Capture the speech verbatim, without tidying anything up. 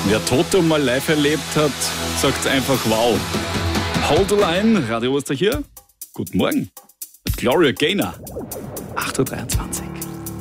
Wer Toto mal live erlebt hat, sagt einfach wow. Hold the line, Radio Oster hier. Guten Morgen. Mit Gloria Gaynor. acht Uhr dreiundzwanzig.